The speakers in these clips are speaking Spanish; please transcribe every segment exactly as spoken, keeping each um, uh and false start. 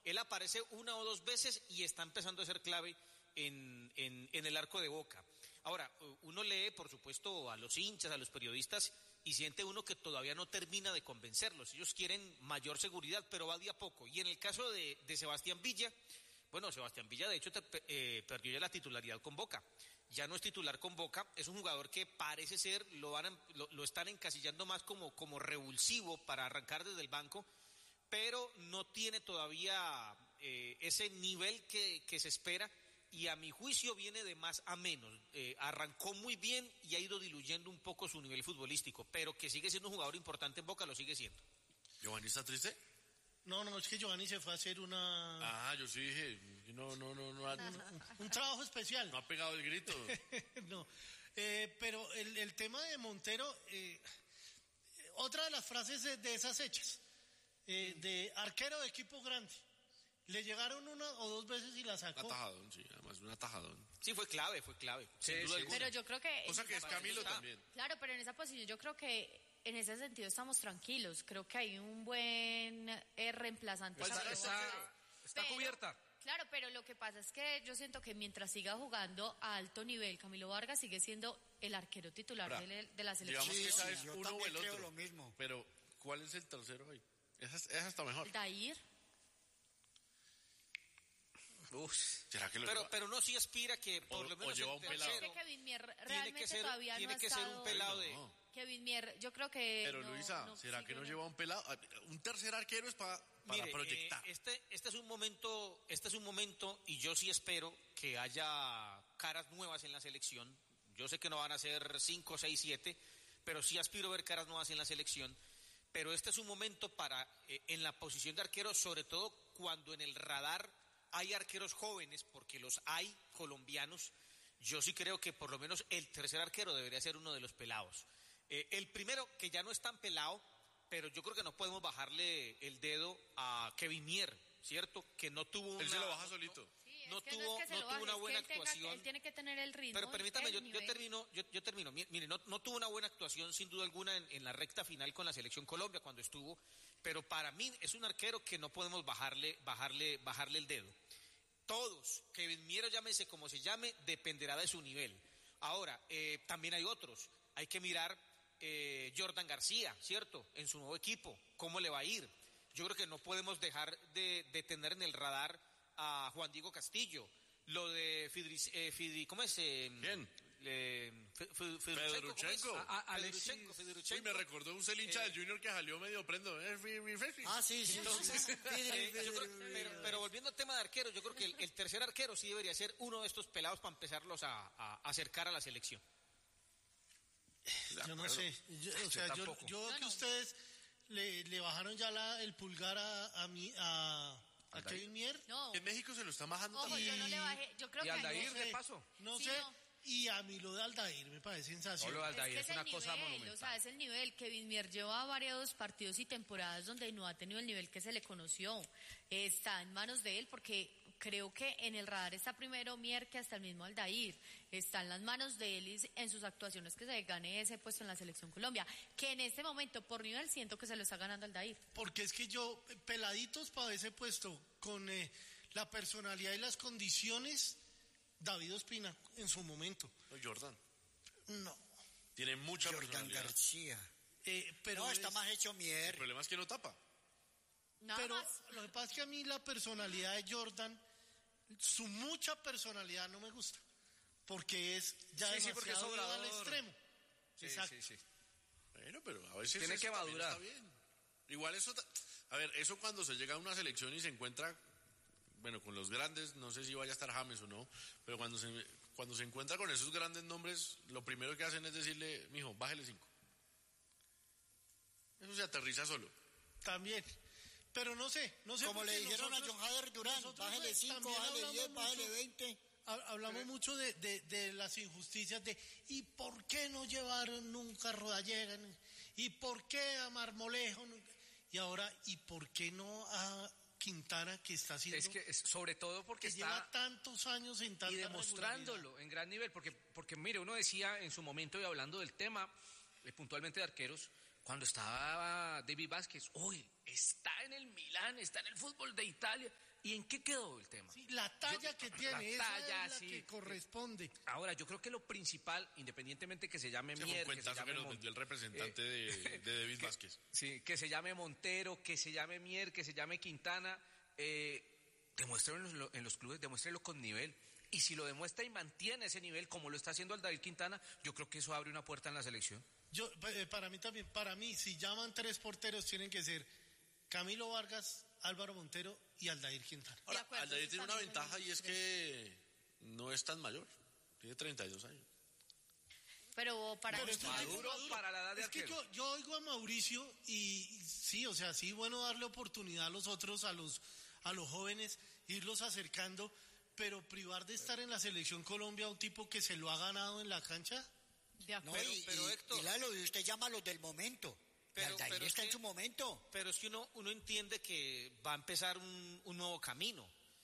Él aparece una o dos veces y está empezando a ser clave en, en, en el arco de Boca. Ahora, uno lee, por supuesto, a los hinchas, a los periodistas, y siente uno que todavía no termina de convencerlos. Ellos quieren mayor seguridad, pero va de a poco. Y en el caso de, de Sebastián Villa, bueno, Sebastián Villa de hecho te, eh, perdió ya la titularidad con Boca. Ya no es titular con Boca, es un jugador que parece ser, lo, van a, lo, lo están encasillando más como, como revulsivo para arrancar desde el banco, pero no tiene todavía eh, ese nivel que, que se espera. Y a mi juicio viene de más a menos. Eh, arrancó muy bien y ha ido diluyendo un poco su nivel futbolístico, pero que sigue siendo un jugador importante en Boca, lo sigue siendo. ¿Giovanni está triste? No, no, es que Giovanni se fue a hacer una... Ah, yo sí dije, no, no, no, no. no un, un trabajo especial. No ha pegado el grito. No, eh, pero el, el tema de Montero, eh, otra de las frases de, de esas hechas, eh, de arquero de equipo grande. Le llegaron una o dos veces y la sacó. Un atajadón, sí, además un atajadón. Sí, fue clave, fue clave. Sí, sin duda sí. alguna. Pero yo creo que... Cosa que es Camilo también. Claro, pero en esa posición yo creo que en ese sentido estamos tranquilos. Creo que hay un buen eh, reemplazante. Pues está, está, está Pero, cubierta. Claro, pero lo que pasa es que yo siento que mientras siga jugando a alto nivel, Camilo Vargas sigue siendo el arquero titular Ahora, de, de la selección. digamos que esa sí, es yo uno o el también otro. creo lo mismo. Pero, ¿cuál es el tercero hoy? Esa, esa está mejor. Dair. Uf. ¿Será que lo Pero, lleva? pero no sí aspira que por O- lo menos o lleva el un pelado. Es tercero que Kevin Mier tiene realmente que ser, todavía tiene no ha que ser estado... un pelado No. de... Kevin Mier, yo creo que... Pero no, Luisa, no ¿será sigue que no en- lleva un pelado? Un tercer arquero es pa, para Mire, proyectar. eh, este, este es un momento, este es un momento y yo sí espero que haya caras nuevas en la selección. Yo sé que no van a ser cinco, seis, siete, pero sí aspiro a ver caras nuevas en la selección. Pero este es un momento para, eh, en la posición de arquero, sobre todo cuando en el radar hay arqueros jóvenes, porque los hay colombianos. Yo sí creo que por lo menos el tercer arquero debería ser uno de los pelados. Eh, el primero, que ya no es tan pelado, pero yo creo que no podemos bajarle el dedo a Kevin Mier, ¿cierto? Que no tuvo una... Él se lo baja solito. Sí, no es que tuvo, no, es que se no lo tuvo baje, una es que buena él tenga- actuación. él tiene que tener el ritmo. Pero permítame, el yo, yo nivel. termino, yo, yo termino. Mire, no, no tuvo una buena actuación sin duda alguna en, en la recta final con la selección Colombia cuando estuvo, pero para mí es un arquero que no podemos bajarle, bajarle, bajarle el dedo. Todos, Kevin Mier, llámese como se llame, dependerá de su nivel. Ahora, eh, también hay otros. Hay que mirar eh, Jordan García, ¿cierto? En su nuevo equipo, ¿cómo le va a ir? Yo creo que no podemos dejar de, de tener en el radar a Juan Diego Castillo. Lo de Fidri, eh, Fidri ¿cómo es? Eh, ¿Quién? Eh, Fe- Fe- Fedorchenko. ¿cómo es? A- a- Fedorchenko, Alexis- Fedorchenko. Uy, me recordó un celincha Eh, del Junior que salió medio prendo. Eh, fi- fi- fi- fi. Ah, sí, sí. Entonces, sí. eh, yo creo- pero, pero volviendo al tema de arqueros, yo creo que el, el tercer arquero sí debería ser uno de estos pelados para empezarlos a, a- a acercar a la selección. Yo no sé, yo, o sea, yo, tampoco. yo No, que no. ustedes le, le bajaron ya la, el pulgar a, a, mi, a, a Aldair. Kevin Mier. No, En México se lo están bajando ojo, también. yo no le bajé, yo creo Y que... Aldair, no ¿qué sé. pasó? No Sí, sé, no. y a mí lo de Aldair me parece sensacional. Solo Aldair que es una el cosa nivel, monumental. O sea, es el nivel. Kevin Mier lleva varios partidos y temporadas donde no ha tenido el nivel que se le conoció. Está en manos de él porque creo que en el radar está primero Mier que hasta el mismo Aldair. Está en las manos de él y en sus actuaciones que se gane ese puesto en la Selección Colombia. Que en este momento, por nivel, siento que se lo está ganando Aldair. Porque es que yo, eh, peladitos para ese puesto, con eh, la personalidad y las condiciones, David Ospina, en su momento. No, Jordan. No. Tiene mucha Jordan personalidad. García. Eh, pero no, está es- más hecho El Mier. problema es que no tapa. Nada pero más. lo que pasa es que a mí la personalidad de Jordan, su mucha personalidad no me gusta. Porque es ya Sí, sí, porque es demasiado al obrador. extremo. Sí, Exacto. sí, sí. Bueno, pero a veces Tiene eso que también madurar. está bien. Igual eso, ta- a ver, eso cuando se llega a una selección y se encuentra, bueno, con los grandes, no sé si vaya a estar James o no, pero cuando se, cuando se encuentra con esos grandes nombres, lo primero que hacen es decirle, mijo, bájele cinco. Eso se aterriza solo. También. Pero no sé, no sé. Como porque le dijeron nosotros- a John Hader Durán, nosotros, bájele pues, cinco, también bájele hablamos diez, bájele mucho- veinte. ha- Hablamos mucho de, de, de las injusticias de ¿y por qué no llevaron nunca a Rodallega? ¿Y por qué a Marmolejo? Nunca? Y ahora, ¿y por qué no a Quintana, que está haciendo, Es que es, sobre todo porque que lleva está tantos años en tanta y demostrándolo en gran nivel, porque, porque mire, uno decía en su momento y hablando del tema, eh, puntualmente de arqueros, cuando estaba David Vázquez, uy, está en el Milán, está en el fútbol de Italia, ¿Y en qué quedó el tema? Sí, la talla Yo- que tiene, la esa talla, es la sí. que corresponde. Ahora, yo creo que lo principal, independientemente que se llame Se fue un Mier, que se cuentazo que llame nos Mon- vendió el representante de, de David Vázquez. sí, que se llame Montero, que se llame Mier, que se llame Quintana, eh, demuéstrelo en los, en los clubes, demuéstrelo con nivel. Y si lo demuestra y mantiene ese nivel, como lo está haciendo Aldair Quintana, yo creo que eso abre una puerta en la selección. Yo, eh, para mí también, para mí, si llaman tres porteros, tienen que ser Camilo Vargas, Álvaro Montero y Aldair Quintana. De Ahora, acuerdo, Aldair eso tiene una también son ventaja y es tres. que no es tan mayor. Tiene treinta y dos años. Pero para Pero mí- esto es Maduro Maduro. para la edad de Es que arquero. yo, yo oigo a Mauricio y y sí, o sea, sí, bueno darle oportunidad a los otros, a los, a los jóvenes, irlos acercando, pero privar de estar en la selección Colombia a un tipo que se lo ha ganado en la cancha. de No, acuerdo. y, pero, y- Héctor- y Lalo, y usted llama a los del momento. Pero- y Aldair pero es está en que- su momento. Pero es que uno, uno entiende que va a empezar un, un nuevo camino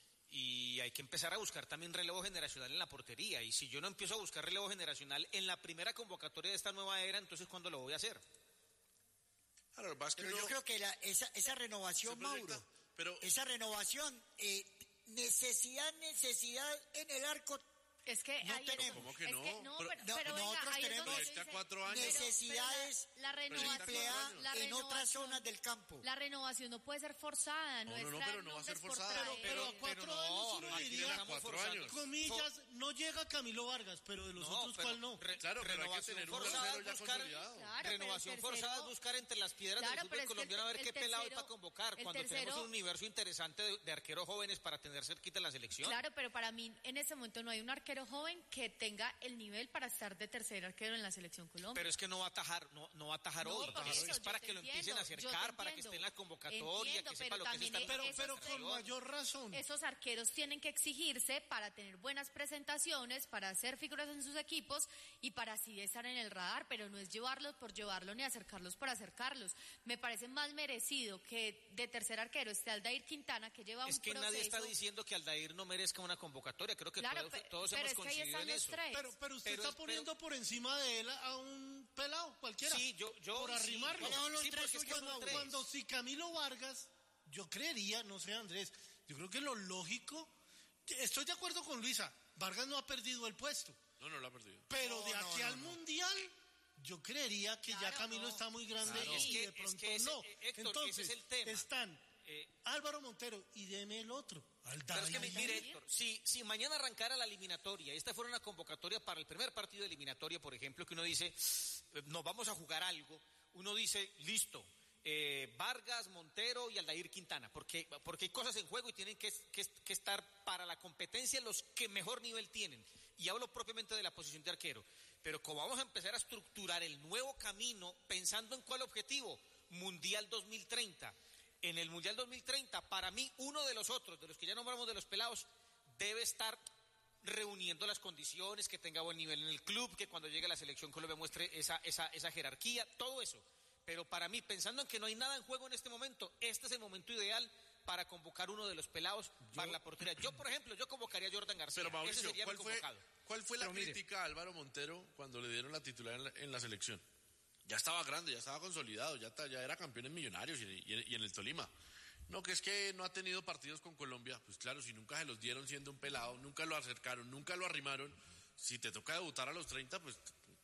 y hay que empezar a buscar también relevo generacional en la portería. Y si yo no empiezo a buscar relevo generacional en la primera convocatoria de esta nueva era, entonces ¿cuándo lo voy a hacer? Claro, lo que pasa es que Pero yo uno creo que la- esa, esa renovación, se proyecta, Mauro, pero esa renovación, eh, necesidad, necesidad en el arco. Es que No ahí es tenemos. donde- ¿Cómo que es no? no, Pero- pero, no, pero venga, nosotros ahí es tenemos- donde Proyecta dice- cuatro años. pero- Necesidades pero la, la Proyecta renovación, triple A años. la en otras renovación- zonas del campo. La renovación no puede ser forzada, no, No, es no, no, traer pero no va a ser nombres por forzada. traer. Pero a cuatro años uno no, aquí diría, tiene a cuatro años. comillas, no llega Camilo Vargas, pero de los otros, pero ¿cuál no? re- Claro, pero hay que renovación tener un forzada tercero es ya buscar- consolidado. Claro, pero el Renovación tercero- forzada es buscar entre las piedras Claro, del pero fútbol es que colombiano a ver el qué pelado hay tercero- para convocar, el cuando tenemos tercero- un universo interesante de, de arqueros jóvenes para tener cerquita la selección. Claro, pero para mí en ese momento no hay un arquero joven que tenga el nivel para estar de tercer arquero en la selección Colombia. Pero es que no va a atajar, no, no va a atajar No, hoy. por Es, eso, es para yo te que lo entiendo, empiecen a yo te acercar, para que entiendo. esté en la convocatoria, Entiendo, que sepa pero lo que es también esta es- Pero, esos pero con tres- mayor razón. Esos arqueros tienen que exigirse para tener buenas presentaciones, para hacer figuras en sus equipos y para así estar en el radar, pero no es llevarlos por llevarlos ni acercarlos por acercarlos. Me parece más merecido que de tercer arquero esté Aldair Quintana, que lleva Es un que proceso. nadie está diciendo que Aldair no merezca una convocatoria. Creo que Claro, todos, pe- todos pero hemos es que ahí coincidido están en los eso. tres. Pero, pero usted Pero está es- poniendo pero- por encima de él a un pelado cualquiera. Sí, yo, yo por sí, arrimarlo. pero- No, los sí, tres porque es que suyos, son Mauro. tres. Cuando si Camilo Vargas, yo creería, no sé Andrés, yo creo que lo lógico, estoy de acuerdo con Luisa, Vargas no ha perdido el puesto, No, no lo ha perdido. pero No, de no, aquí no, al no. Mundial, yo creería que ya Claro, Camilo no. está muy grande Claro. y Es que- de es pronto que ese- no. eh, Héctor, Entonces, ese es el tema. están Eh, Álvaro Montero y deme el otro, Pero es Aldair. que, mi- mire, Héctor, si, si mañana arrancara la eliminatoria, y esta fuera una convocatoria para el primer partido de eliminatoria, por ejemplo, que uno dice, eh, nos vamos a jugar algo, uno dice, listo, eh, Vargas, Montero y Aldair Quintana, porque, porque hay cosas en juego y tienen que, que, que estar para la competencia los que mejor nivel tienen. Y hablo propiamente de la posición de arquero. Pero como vamos a empezar a estructurar el nuevo camino, pensando en cuál objetivo, Mundial dos mil treinta. En el Mundial dos mil treinta, para mí, uno de los otros, de los que ya nombramos de los pelados, debe estar reuniendo las condiciones, que tenga buen nivel en el club, que cuando llegue a la selección Colombia muestre esa, esa, esa jerarquía, todo eso. Pero para mí, pensando en que no hay nada en juego en este momento, este es el momento ideal para convocar uno de los pelados para la portería. Yo, por ejemplo, yo convocaría a Jordan García. Pero Ese Mauricio, sería mi ¿cuál fue, convocado. ¿cuál fue la Pero mire. crítica a Álvaro Montero cuando le dieron la titular en la, en la selección? Ya estaba grande, ya estaba consolidado, ya, ta- ya era campeón en Millonarios y, y- y en el Tolima. No, que es que no ha tenido partidos con Colombia. Pues claro, si nunca se los dieron siendo un pelado, nunca lo acercaron, nunca lo arrimaron. Si te toca debutar a los treinta, pues,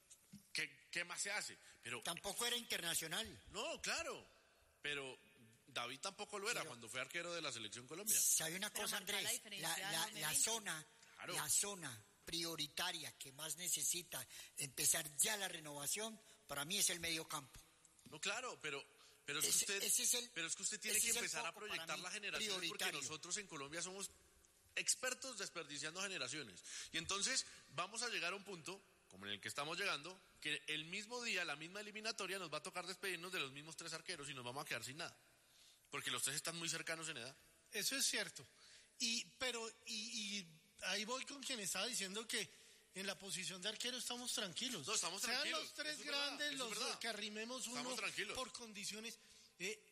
¿qué, qué más se hace? Pero, Tampoco era internacional. no, claro, pero David tampoco lo era Pero- cuando fue arquero de la selección Colombia. ¿Sabe una Pero cosa, marca la Andrés? diferencia La, al la- momento. la zona, Claro. la zona prioritaria que más necesita empezar ya la renovación, para mí es el medio campo. No, claro, pero, pero, es, Ese- que usted, ese es el- pero es que usted tiene ese que es el empezar a foco para proyectar mí la generación porque prioritario. nosotros en Colombia somos expertos desperdiciando generaciones. Y entonces vamos a llegar a un punto, como en el que estamos llegando, que el mismo día, la misma eliminatoria, nos va a tocar despedirnos de los mismos tres arqueros y nos vamos a quedar sin nada. Porque los tres están muy cercanos en edad. Eso es cierto. Y, pero, y, y ahí voy con quien estaba diciendo que en la posición de arquero estamos tranquilos. No, estamos Sean tranquilos, los tres eso es verdad, grandes, eso es los verdad. que arrimemos uno Estamos tranquilos. por condiciones. Eh,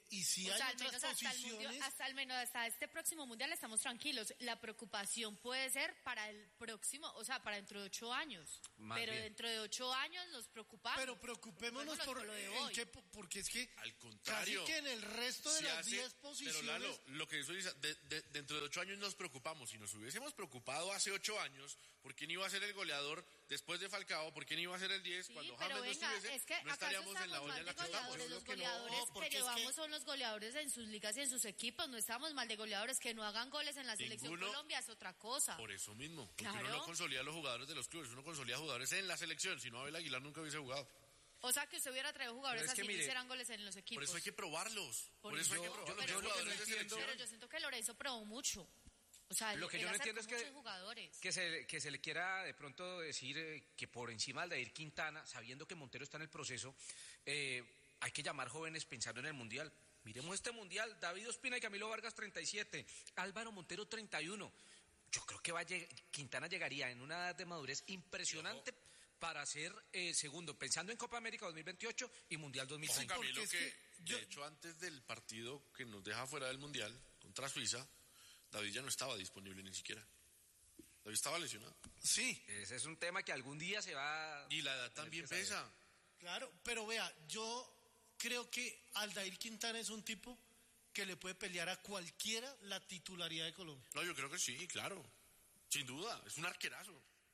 y si O hay sea, al otras menos hasta, el posiciones... mundial, hasta al menos hasta este próximo mundial estamos tranquilos. La preocupación puede ser para el próximo, o sea, para dentro de ocho años. Más pero bien. dentro de ocho años nos preocupamos. Pero preocupémonos por, Preocupémonos por lo de en hoy. qué, porque es que Al contrario. casi que en el resto de Si las hace- diez posiciones... Pero Lalo, lo que eso dice, de- de- dentro de ocho años nos preocupamos. Si nos hubiésemos preocupado hace ocho años, ¿por quién iba a ser el goleador después de Falcao? ¿por quién iba a ser el diez? Sí, Cuando pero James no venga, estuviese, es que no acaso estaríamos en la estamos olla mal en de la que estamos. goleadores. Los que no, goleadores que porque es llevamos que- son los goleadores en sus ligas y en sus equipos. No estamos mal de goleadores. Que no hagan goles en la selección Ninguno. Colombia es otra cosa. Por eso mismo, porque Claro. uno no consolida a los jugadores de los clubes, uno consolida jugadores en la selección. Si no, Abel Aguilar nunca hubiese jugado. O sea, que usted hubiera traído jugadores Pero es que así que mire, hicieran goles en los equipos. Por eso hay que probarlos. Por, Por eso hay que eso- probarlos. pero Los yo lo que jugadores no de entiendo- selección. Pero yo siento que Lorenzo probó mucho. O sea, Lo que él yo no acercó entiendo es que- muchos jugadores. Que se, que se le quiera de pronto decir eh, que por encima de Aldair Quintana, sabiendo que Montero está en el proceso, eh, hay que llamar jóvenes pensando en el Mundial. Miremos este Mundial, David Ospina y Camilo Vargas treinta y siete, Álvaro Montero treinta y uno. Yo creo que va a lleg- Quintana llegaría en una edad de madurez impresionante para ser eh, segundo, pensando en Copa América dos mil veintiocho y Mundial dos mil Ojo, treinta. Camilo, porque que, es que yo- de hecho antes del partido que nos deja fuera del Mundial contra Suiza, David ya no estaba disponible ni siquiera. David estaba lesionado. Sí, Ese es un tema que algún día se va... Y la edad también que saber. pesa. claro, pero vea, yo creo que Aldair Quintana es un tipo que le puede pelear a cualquiera la titularidad de Colombia. No, yo creo que sí, claro. Sin duda, es un arquerazo.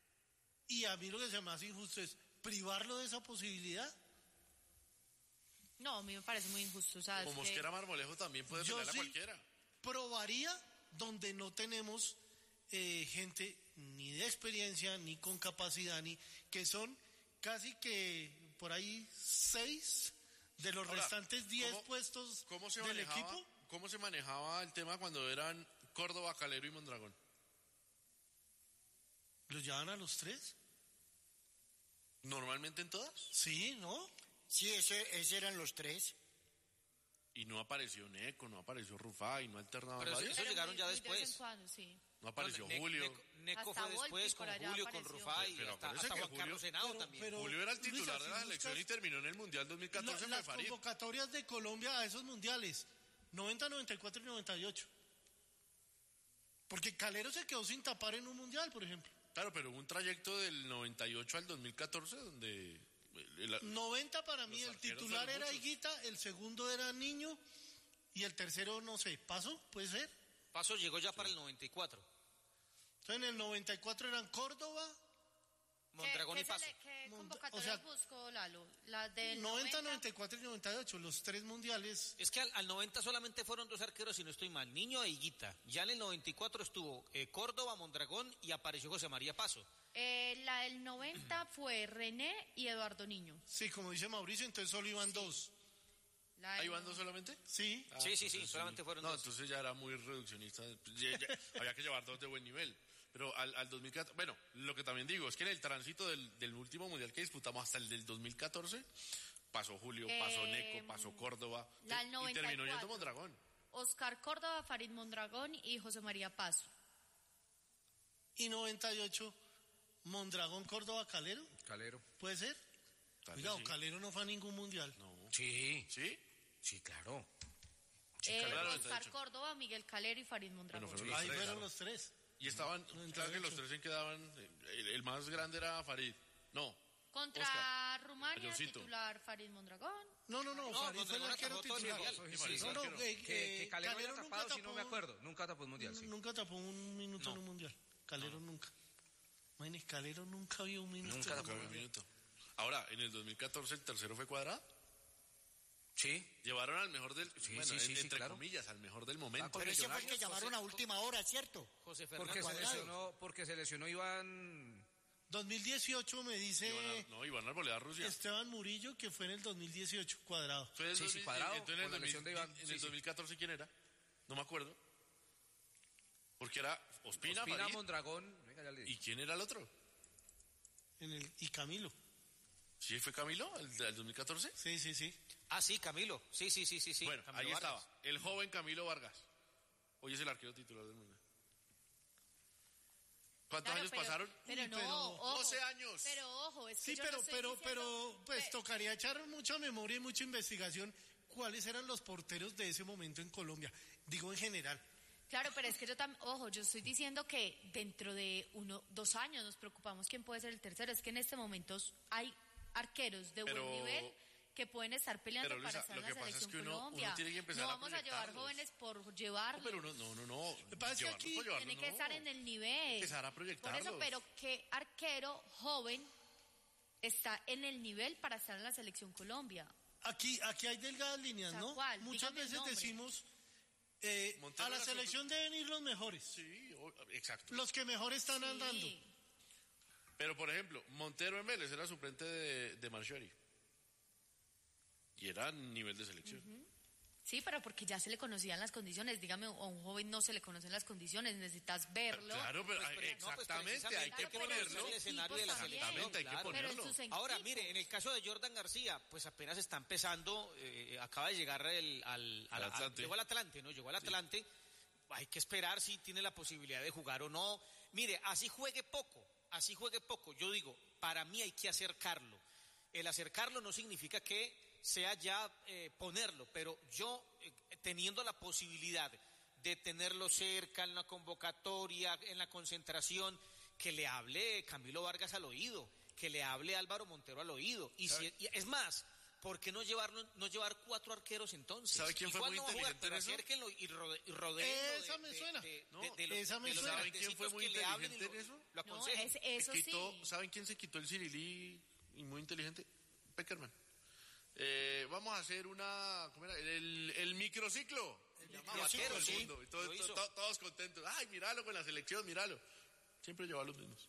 Y a mí lo que se me hace injusto es privarlo de esa posibilidad. No, a mí me parece muy injusto. O sea, es Como que- Mosquera Marmolejo también puede Yo pelear a sí cualquiera. probaría donde no tenemos eh, gente ni de experiencia, ni con capacidad, ni que son casi que por ahí seis de los Ahora, restantes diez ¿cómo- puestos ¿Cómo se, del manejaba, equipo. ¿Cómo se manejaba el tema cuando eran Córdoba, Calero y Mondragón? ¿Los llevan a los tres? ¿Normalmente en todas? Sí, ¿no? Sí, ese, ese eran los tres. Y no apareció Neco, no apareció Rufá y no alternaban Pero eso- varios. eso pero llegaron muy- ya muy de vez después. en cuando, sí. No apareció Ne- Julio. Neco, Neco Hasta fue después Volpi con por allá Julio, con apareció. Rufá y Pero hasta, acuérdese hasta que Juan Julio- Carlos Henao pero- también. pero- Julio era el Luisa, titular de si la buscas- selección y terminó en el Mundial dos mil catorce La- en las Farid. convocatorias de Colombia a esos mundiales, noventa, noventa y cuatro y noventa y ocho. Porque Calero se quedó sin tapar en un mundial, por ejemplo. Claro, pero hubo un trayecto del noventa y ocho al dos mil catorce donde... el- el- noventa para mí, Los el arqueros titular fueron era muchos. Higuita, el segundo era Niño y el tercero, no sé, ¿Paso? ¿Puede ser? Paso llegó ya para el noventa y cuatro. Entonces en el noventa y cuatro eran Córdoba, Mondragón ¿Qué, y qué se Paso. le- qué Monta- convocatorias o sea, buscó Lalo? Las del noventa, noventa. noventa y cuatro y noventa y ocho, los tres mundiales. Es que al, al noventa solamente fueron dos arqueros, si no estoy mal, Niño e Higuita. Ya en el noventa y cuatro estuvo eh, Córdoba, Mondragón y apareció José María Paso. Eh, la del noventa fue René y Eduardo Niño. Sí, como dice Mauricio, entonces solo iban dos. La del ¿Ahí van no- dos solamente? Sí, Ah, sí, sí, sí, entonces solamente fueron No, dos. entonces ya era muy reduccionista. Ya- ya- había que llevar dos de buen nivel. Pero al, al dos mil catorce, bueno, lo que también digo es que en el tránsito del, del último mundial que disputamos hasta el del dos mil catorce, pasó Julio, pasó Eh, Neco, pasó Córdoba la del y noventa y terminó yendo cuatro. Mondragón. Oscar Córdoba, Farid Mondragón y José María Paso. y noventa y ocho, Mondragón, Córdoba, Calero, Calero. ¿puede ser? Tal vez Oiga, sí. Calero no fue a ningún mundial. No. Sí, ¿Sí? sí, claro. Eh, Calero, Oscar noventa y ocho. Córdoba, Miguel Calero y Farid Mondragón. Bueno, fueron Ahí los tres, fueron claro. los tres. Y estaban, claro que los tres en quedaban, el, el más grande era Farid. No, Contra Oscar. Rumania, Ayoncito. titular Farid Mondragón. No, no, no, No, Farid fue el Mondragón arquero atajó todo el titular. mundial. Sí, Farid No, fue no, arquero. eh, Que, eh, que Calero, haya nunca tapado, si no me tapó- acuerdo. Nunca tapó un mundial, sí. Nunca tapó un minuto No. en un mundial. Calero nunca. Imagínese, Calero nunca vio un minuto. Nunca en un tapó un Cabe un mundial. minuto. Ahora, en el dos mil catorce el tercero fue Cuadrado. Sí. Llevaron al mejor del, Sí, bueno, sí, sí, en- sí, entre claro. comillas, al mejor del momento. con Pero ese fue el que Millonarios, llamaron a última hora, ¿cierto? José Porque Fernando se Cuadrado. lesionó, porque se lesionó Iván... dos mil dieciocho me dice Iban a- no, iban a golear a Rusia. Esteban Murillo que fue en el dos mil dieciocho, Cuadrado. Fue el Sí, dos sí, mil Cuadrado, entonces en el con la dos mil lesión de Iván, en sí, el sí. dos mil catorce, ¿quién era? No me acuerdo. Porque era Ospina, Ospina, Farid, Mondragón... Venga, ya le ¿y dije. quién era el otro? En el, y Camilo. ¿Sí fue Camilo, el del dos mil catorce? Sí, sí, sí. Ah, sí, Camilo. Sí, sí, sí, sí, sí. Bueno, Camilo ahí Vargas. estaba, el joven Camilo Vargas. Hoy es el arquero titular del mundo. ¿Cuántos Claro, años pero- pasaron? Pero Uy, no, pero- ojo. doce años. Pero ojo, es que Sí, yo pero, no estoy pero, diciendo- pero, pues Pe- tocaría echar mucha memoria y mucha investigación. cuáles eran los porteros de ese momento en Colombia, digo en general. Claro, pero es que yo también, ojo, yo estoy diciendo que dentro de uno, dos años nos preocupamos quién puede ser el tercero. Es que en este momento hay arqueros de Pero- buen nivel que pueden estar peleando Pero, Luisa, para estar lo en que la pasa es selección que uno- uno Colombia. tiene que empezar no a vamos a llevar proyectarlos. jóvenes por llevarlos. No, pero no, no, no, no. Lo que pasa es que Llevarlos aquí por llevarlos, Tiene que no. estar en el nivel. Empezar a Por proyectarlos. eso, pero ¿qué arquero joven está en el nivel para estar en la selección Colombia? Aquí, aquí hay delgadas líneas, O sea, ¿no? ¿cuál? Muchas Dígame el veces nombre. decimos, eh, Montero a la era selección deben ir los mejores, Sí, o- exacto. los que mejor están Sí. andando. Pero, por ejemplo, Montero en Vélez era suplente de, de Marchiori. Y era nivel de selección. Sí, pero porque ya se le conocían las condiciones. Dígame, a un joven no se le conocen las condiciones, necesitas verlo. Claro, pero Pues, ay, pero- no, pues, exactamente, hay que Claro, pero ponerlo. sus el escenario de la equipos selección, Exactamente, hay que claro. Pero en ponerlo. sus Ahora, equipos. mire, en el caso de Jordan García, pues apenas está empezando, eh, acaba de llegar el, al, al- Al Atlante. llegó al Atlante, ¿no? Llegó al Atlante. Hay que esperar si tiene la posibilidad de jugar o no. Mire, así juegue poco, así juegue poco. Yo digo, para mí hay que acercarlo. El acercarlo no significa que sea ya eh, ponerlo, pero yo eh, teniendo la posibilidad de tenerlo cerca en la convocatoria, en la concentración, que le hable Camilo Vargas al oído, que le hable Álvaro Montero al oído. Y, si, y es más, ¿por qué no llevarlo, no llevar cuatro arqueros entonces? ¿Sabe quién fue Igual muy no va a jugar, inteligente en pero eso? acérquenlo y, rode, y rodéenlo Esa de- me de- suena. de- No, de- de los- esa me de los suena. ¿Saben quién fue grandecitos muy que le hablen y inteligente lo- en eso? lo No, aconsejen. es- eso Se quitó- sí. ¿Saben quién se quitó el cirilí y muy inteligente? Peckerman. Eh, vamos a hacer una, ¿cómo era? El, el microciclo. Llamaba a todo el sí, mundo, y todo- lo hizo. to- todos contentos. Ay, míralo con la selección, míralo. Siempre lleva a los mismos.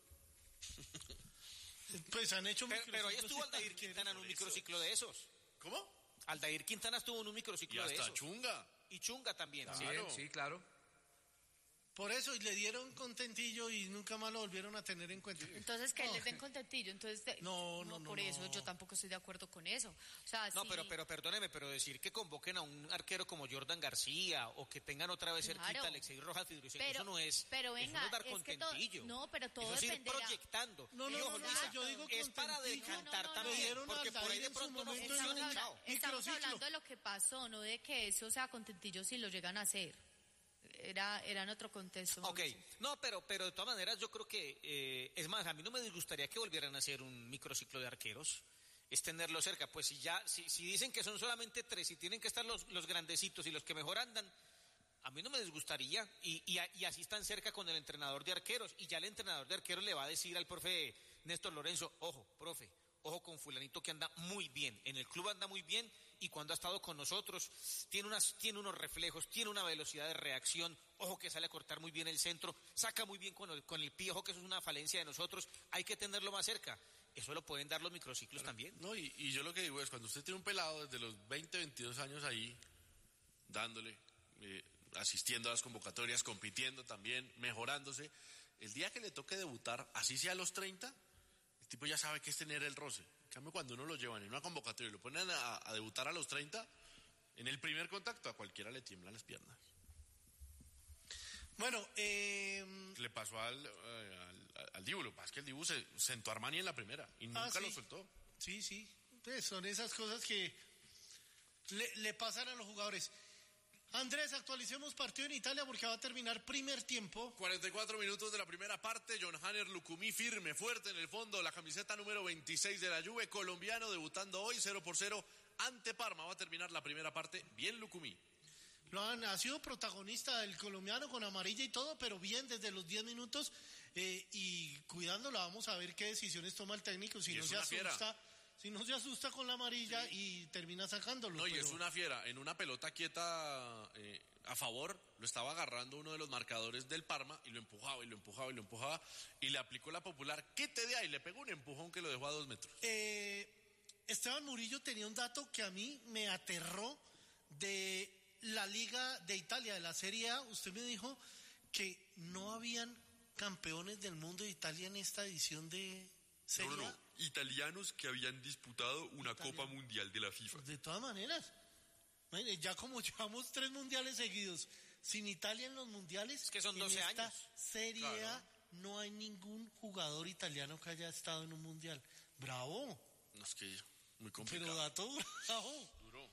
Pues han hecho Pero, pero ahí microciclos estuvo y Aldair arqueros. Quintana en un microciclo de esos. ¿Cómo? Aldair Quintana estuvo en un Y microciclo de hasta esos. Chunga. Y Chunga también. Sí, sí. Claro. sí, claro. Por eso, y le dieron contentillo y nunca más lo volvieron a tener en cuenta. Entonces, que No. les den contentillo. Entonces, de- No, no, no, Por eso no. yo tampoco estoy de acuerdo con eso. O sea, No, sí, pero, pero perdóneme, pero decir que convoquen a un arquero como Jordan García o que tengan otra vez cerquita Claro. a Alexei Rojas Fidrucek, Pero- eso no es, pero eso venga, no es dar es que todo- contentillo. no, pero todo eso es ir dependerá. proyectando. No, no, Y no, ojo, no, Luisa, yo digo es para contentillo. decantar No, no, no, también, Le dieron porque a por ahí Aldair de en su pronto no momento Estamos, funciona, habla- chao. estamos Microciclo. hablando de lo que pasó, no de que eso sea contentillo si lo llegan a hacer. Era, era en otro contexto. Ok, Mauricio. no, pero, pero de todas maneras yo creo que, eh, es más, a mí no me disgustaría que volvieran a hacer un microciclo de arqueros, es tenerlo cerca, pues si ya, si, si dicen que son solamente tres y tienen que estar los, los grandecitos y los que mejor andan, a mí no me disgustaría, y, y, a- y así están cerca con el entrenador de arqueros, y ya el entrenador de arqueros le va a decir al profe Néstor Lorenzo, ojo, profe, ojo con fulanito que anda muy bien, en el club anda muy bien, y cuando ha estado con nosotros tiene, unas, tiene unos reflejos, tiene una velocidad de reacción, ojo que sale a cortar muy bien el centro, saca muy bien con el, con el pie, ojo que eso es una falencia de nosotros, hay que tenerlo más cerca. Eso lo pueden dar los microciclos también. No, y, y yo lo que digo es, cuando usted tiene un pelado desde los veinte, veintidós años ahí, dándole, eh, asistiendo a las convocatorias, compitiendo también, mejorándose, el día que le toque debutar, así sea a los treinta, el tipo ya sabe que es tener el roce. En cambio, cuando uno lo llevan en una convocatoria y lo ponen a, a debutar a los treinta, en el primer contacto a cualquiera le tiemblan las piernas. Bueno, eh, Le pasó al, eh, al, al Dibu, lo que pasa es que el Dibu se sentó a Armani en la primera y nunca Ah, sí. lo soltó. sí, sí, pues son esas cosas que le, le pasan a los jugadores. Andrés, actualicemos partido en Italia porque va a terminar primer tiempo. cuarenta y cuatro minutos de la primera parte, John Hanner Lucumí firme, fuerte en el fondo, la camiseta número veintiséis de la Juve, colombiano debutando hoy cero por cero ante Parma. Va a terminar la primera parte, bien Lucumí. Lo han, ha sido protagonista el colombiano con amarilla y todo, pero bien desde los diez minutos eh, y cuidándolo. Vamos a ver qué decisiones toma el técnico. Si Y no es se una fiera. asusta, si no se asusta con la amarilla y termina sacándolo. No, y pero- es una fiera, en una pelota quieta eh, a favor, lo estaba agarrando uno de los marcadores del Parma y lo empujaba y lo empujaba y lo empujaba y le aplicó la popular, quite de ahí, le pegó un empujón que lo dejó a dos metros. Eh, Esteban Murillo tenía un dato que a mí me aterró de la Liga de Italia, de la Serie A. Usted me dijo que no habían campeones del mundo de Italia en esta edición de Serie No, no, A. no, italianos que habían disputado una Italiano. Copa Mundial de la FIFA. De todas maneras, imagínate, ya como llevamos tres mundiales seguidos sin Italia en los mundiales, Es que son en doce esta años. Serie A Claro. no hay ningún jugador italiano que haya estado en un mundial. Bravo, No, es que muy pero complicado. dato bravo. Duro.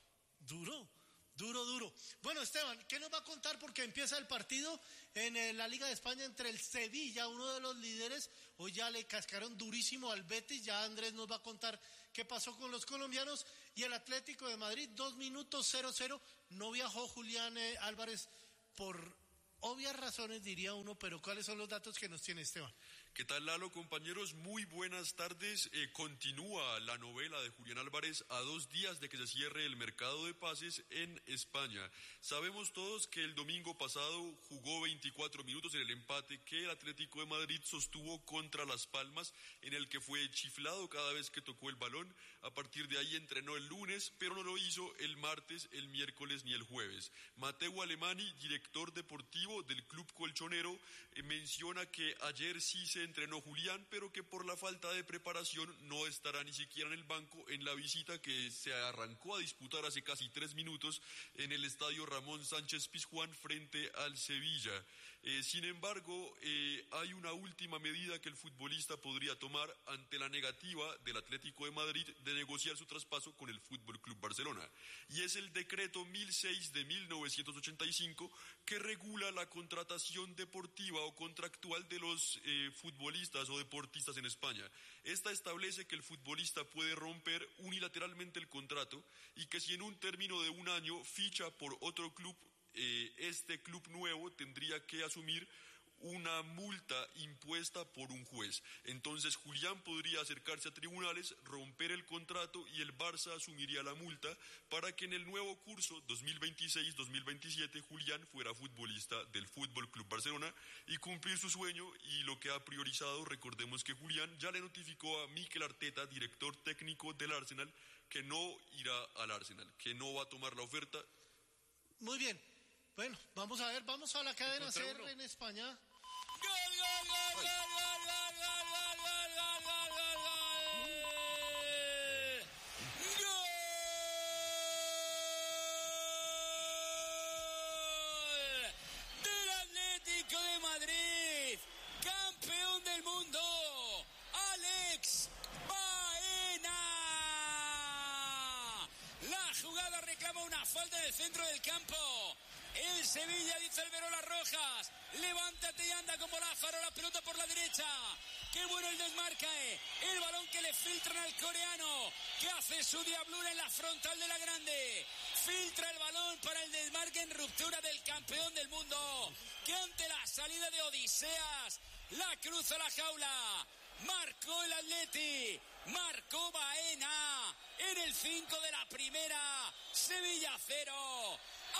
Duro, duro, duro. Bueno, Esteban, ¿qué nos va a contar? Porque empieza el partido en eh, la Liga de España entre el Sevilla, uno de los líderes. Hoy ya le cascaron durísimo al Betis. Ya Andrés nos va a contar qué pasó con los colombianos. Y el Atlético de Madrid, dos minutos, cero cero. No viajó Julián eh, Álvarez por obvias razones, diría uno, pero ¿cuáles son los datos que nos tiene Esteban? ¿Qué tal, Lalo, compañeros? Muy buenas tardes. Eh, continúa la novela de Julián Álvarez a dos días de que se cierre el mercado de pases en España. Sabemos todos que el domingo pasado jugó veinticuatro minutos en el empate que el Atlético de Madrid sostuvo contra Las Palmas, en el que fue chiflado cada vez que tocó el balón. A partir de ahí entrenó el lunes, pero no lo hizo el martes, el miércoles ni el jueves. Mateo Alemani, director deportivo del club colchonero, eh, menciona que ayer sí se entrenó Julián, pero que por la falta de preparación no estará ni siquiera en el banco en la visita que se arrancó a disputar hace casi tres minutos en el estadio Ramón Sánchez Pizjuán frente al Sevilla. Eh, sin embargo, eh, hay una última medida que el futbolista podría tomar ante la negativa del Atlético de Madrid de negociar su traspaso con el Fútbol Club Barcelona, y es el decreto mil seis de mil novecientos ochenta y cinco que regula la contratación deportiva o contractual de los eh, futbolistas o deportistas en España. Esta establece que el futbolista puede romper unilateralmente el contrato y que si en un término de un año ficha por otro club, eh, este club nuevo tendría que asumir una multa impuesta por un juez. Entonces Julián podría acercarse a tribunales, romper el contrato y el Barça asumiría la multa para que en el nuevo curso dos mil veintiséis dos mil veintisiete Julián fuera futbolista del Fútbol Club Barcelona y cumplir su sueño. Y lo que ha priorizado, recordemos que Julián ya le notificó a Mikel Arteta, director técnico del Arsenal, que no irá al Arsenal, que no va a tomar la oferta. Muy bien. Bueno, vamos a ver, vamos a la cadena SER en España. ¡Gol, gol, gol, gol, gol, gol, gol, gol, gol, gol, gol, gol! Del Atlético de Madrid, campeón del mundo, Alex Baena. La jugada reclama una falta en el centro del campo. El Sevilla, dice Alberola Rojas, levántate y anda como Lázaro, la pelota por la derecha. Qué bueno el desmarque, el balón que le filtran al coreano, que hace su diablura en la frontal de la grande. Filtra el balón para el desmarque en ruptura del campeón del mundo, que ante la salida de Odiseas, la cruza la jaula. Marcó el Atleti, marcó Baena en el cinco de la primera. Sevilla cero,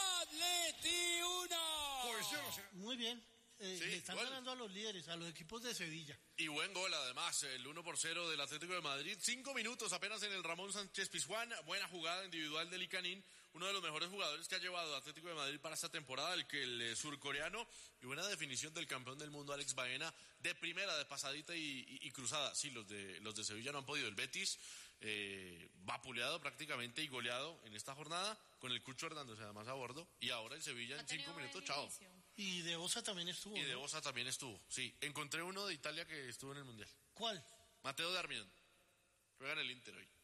Atleti uno. Pues yo no sé. Muy bien. Eh, Sí, le están gol. ganando a los líderes, a los equipos de Sevilla. Y buen gol, además, el uno por cero del Atlético de Madrid. Cinco minutos apenas en el Ramón Sánchez Pizjuán. Buena jugada individual de Licanín, uno de los mejores jugadores que ha llevado Atlético de Madrid para esta temporada, el que el eh, surcoreano. Y buena definición del campeón del mundo, Alex Baena, de primera, de pasadita y, y, y cruzada. Sí, los de, los de Sevilla no han podido. El Betis eh, vapuleado prácticamente y goleado en esta jornada, con el Cucho Hernández además a bordo. Y ahora el Sevilla en cinco minutos, chao. Y de Osa también estuvo. Y de ¿no? Osa también estuvo, sí. Encontré uno de Italia que estuvo en el Mundial. ¿Cuál? Mateo Darmian. Juega en el Inter hoy.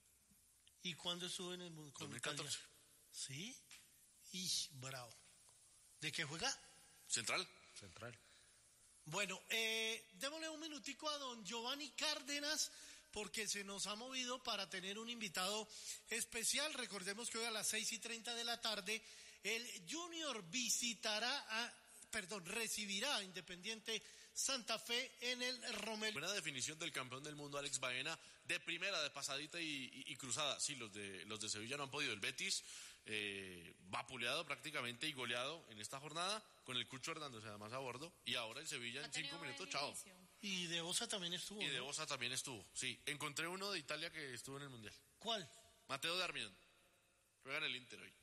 ¿Y cuándo estuvo en el mundo? dos mil catorce. ¿Sí? Y bravo. ¿De qué juega? Central. Central. Bueno, eh, démosle un minutico a don Giovanni Cárdenas, porque se nos ha movido para tener un invitado especial. Recordemos que hoy a las seis y treinta de la tarde el Junior visitará a, perdón, recibirá a Independiente Santa Fe en el Romelio. Buena definición del campeón del mundo, Alex Baena, de primera, de pasadita y, y, y cruzada. Sí, los de, los de Sevilla no han podido. El Betis eh, vapuleado prácticamente y goleado en esta jornada, con el Cucho Hernández además a bordo. Y ahora el Sevilla en cinco minutos, chao. Y de Osa también estuvo. Y de ¿no? Osa también estuvo, sí. Encontré uno de Italia que estuvo en el Mundial. ¿Cuál? Mateo Darmian. Juega en el Inter hoy.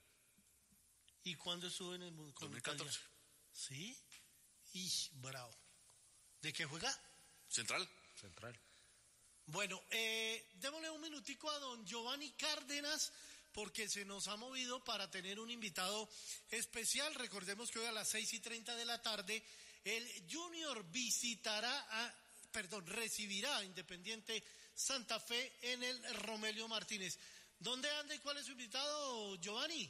¿Y cuándo estuvo en el mundo? dos mil catorce. ¿Sí? Y bravo. ¿De qué juega? Central. Central. Bueno, eh, démosle un minutico a don Giovanni Cárdenas, porque se nos ha movido para tener un invitado especial. Recordemos que hoy a las seis y treinta de la tarde el Junior visitará a, perdón, recibirá a Independiente Santa Fe en el Romelio Martínez. ¿Dónde anda y cuál es su invitado, Giovanni?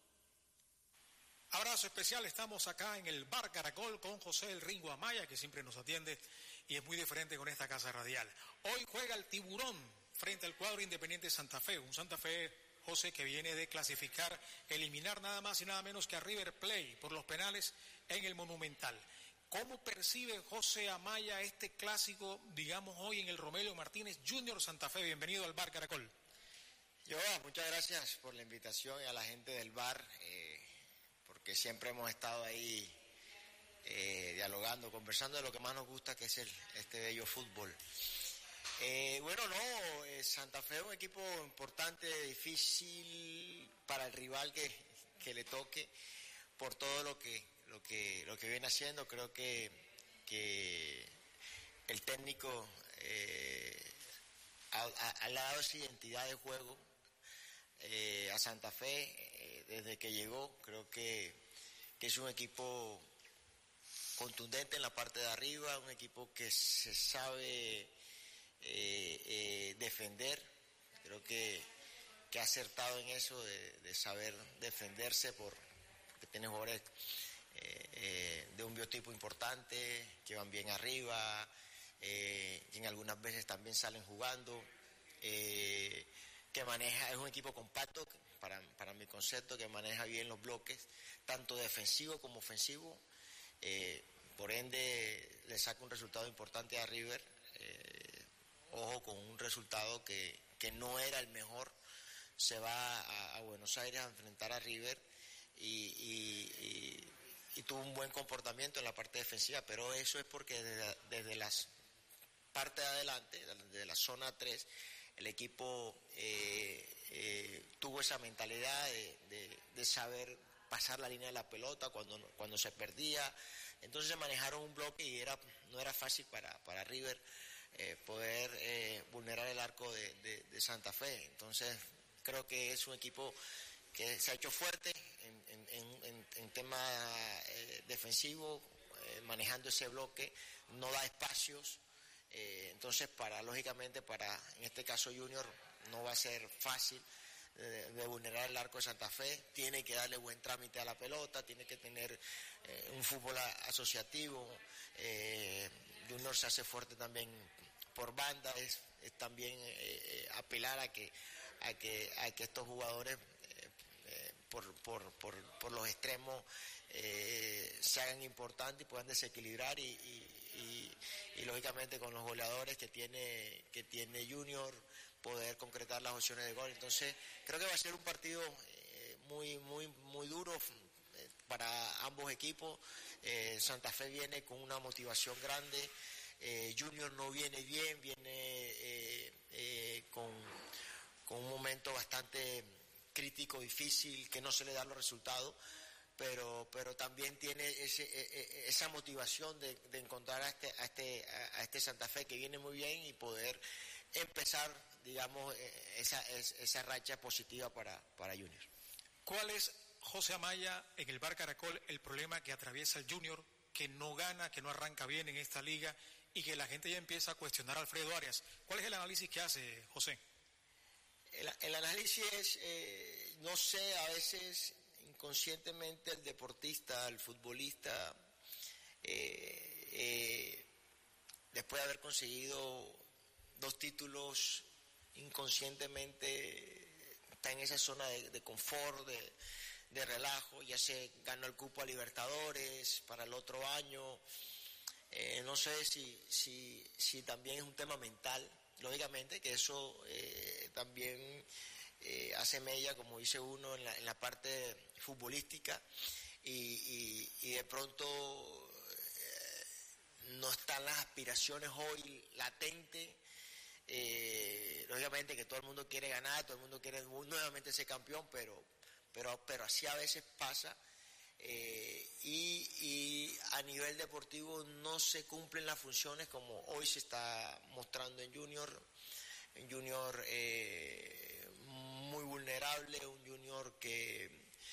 Abrazo especial, estamos acá en el Bar Caracol con José El Ringo Amaya, que siempre nos atiende y es muy diferente con esta casa radial. Hoy juega el Tiburón frente al cuadro Independiente Santa Fe, un Santa Fe, José, que viene de clasificar, eliminar nada más y nada menos que a River Plate por los penales en el Monumental. ¿Cómo percibe José Amaya este clásico, digamos, hoy en el Romelio Martínez Junior Santa Fe? Bienvenido al Bar Caracol. Yo, muchas gracias por la invitación y a la gente del bar, eh, porque siempre hemos estado ahí eh, dialogando, conversando de lo que más nos gusta, que es el, este bello fútbol. Eh, bueno, no, eh, Santa Fe es un equipo importante, difícil para el rival que, que le toque, por todo lo que, lo que, lo que viene haciendo. Creo que, que el técnico eh, ha, ha, ha dado esa identidad de juego Eh, a Santa Fe eh, desde que llegó. Creo que, que es un equipo contundente en la parte de arriba, un equipo que se sabe eh, eh, defender. Creo que, que ha acertado en eso de, de saber defenderse, por, porque tiene jugadores eh, eh, de un biotipo importante, que van bien arriba, eh, y en algunas veces también salen jugando. Eh, que maneja, es un equipo compacto, para, para mi concepto, que maneja bien los bloques, tanto defensivo como ofensivo, eh, por ende le saca un resultado importante a River, eh, ojo con un resultado que, que no era el mejor, se va a, a Buenos Aires a enfrentar a River y, y, y, y tuvo un buen comportamiento en la parte defensiva, pero eso es porque desde, desde las partes de adelante, desde la zona tres, el equipo eh, eh, tuvo esa mentalidad de, de, de saber pasar la línea de la pelota cuando, cuando se perdía. Entonces se manejaron un bloque y era, no era fácil para, para River eh, poder eh, vulnerar el arco de, de, de Santa Fe. Entonces creo que es un equipo que se ha hecho fuerte en, en, en, en tema eh, defensivo, eh, manejando ese bloque, no da espacios. Eh, entonces, para lógicamente, para en este caso Junior, no va a ser fácil de, de vulnerar el arco de Santa Fe. Tiene que darle buen trámite a la pelota, tiene que tener eh, un fútbol asociativo. Eh, Junior se hace fuerte también por banda, es, es también eh, apelar a que, a que, a que estos jugadores eh, eh, por, por, por, por los extremos eh, se hagan importantes y puedan desequilibrar y, y Y, y lógicamente con los goleadores que tiene que tiene Junior, poder concretar las opciones de gol. Entonces creo que va a ser un partido eh, muy muy muy duro eh, para ambos equipos. eh, Santa Fe viene con una motivación grande, eh, Junior no viene bien, viene eh, eh, con, con un momento bastante crítico, difícil, que no se le dan los resultados. Pero, pero también tiene ese, esa motivación de, de encontrar a este, a, este, a este Santa Fe que viene muy bien y poder empezar, digamos, esa, esa racha positiva para, para Junior. ¿Cuál es, José Amaya, en el Bar Caracol, el problema que atraviesa el Junior, que no gana, que no arranca bien en esta liga y que la gente ya empieza a cuestionar a Alfredo Arias? ¿Cuál es el análisis que hace, José? El, el análisis es, eh, no sé, a veces inconscientemente el deportista, el futbolista, eh, eh, después de haber conseguido dos títulos, inconscientemente está en esa zona de, de confort, de, de relajo. Ya se ganó el cupo a Libertadores para el otro año. Eh, no sé si, si, si también es un tema mental, lógicamente, que eso eh, también eh, hace mella, como dice uno, en la, en la parte futbolística, y, y, y de pronto eh, no están las aspiraciones hoy latentes. Eh, lógicamente que todo el mundo quiere ganar, todo el mundo quiere nuevamente ser campeón, pero, pero, pero así a veces pasa. Eh, y, y a nivel deportivo no se cumplen las funciones como hoy se está mostrando en Junior. Un Junior eh, muy vulnerable, un Junior que,